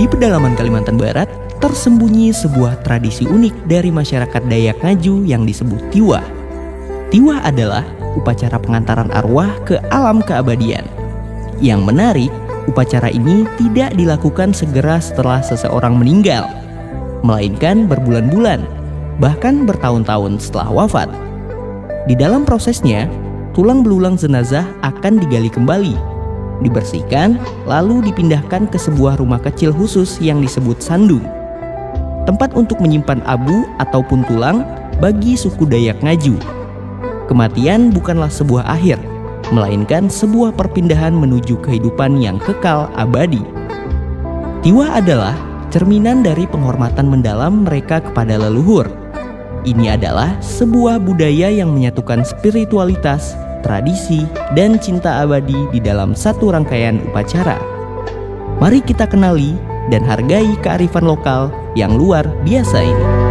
Di pedalaman Kalimantan Barat, tersembunyi sebuah tradisi unik dari masyarakat Dayak Ngaju yang disebut Tiwah. Tiwah adalah upacara pengantaran arwah ke alam keabadian. Yang menarik, upacara ini tidak dilakukan segera setelah seseorang meninggal, melainkan berbulan-bulan, bahkan bertahun-tahun setelah wafat. Di dalam prosesnya, tulang belulang jenazah akan digali kembali, dibersihkan, lalu dipindahkan ke sebuah rumah kecil khusus yang disebut sandung, tempat untuk menyimpan abu ataupun tulang bagi suku Dayak Ngaju. Kematian bukanlah sebuah akhir, melainkan sebuah perpindahan menuju kehidupan yang kekal abadi. Tiwah adalah cerminan dari penghormatan mendalam mereka kepada leluhur. Ini adalah sebuah budaya yang menyatukan spiritualitas, tradisi, dan cinta abadi di dalam satu rangkaian upacara. Mari kita kenali dan hargai kearifan lokal yang luar biasa ini.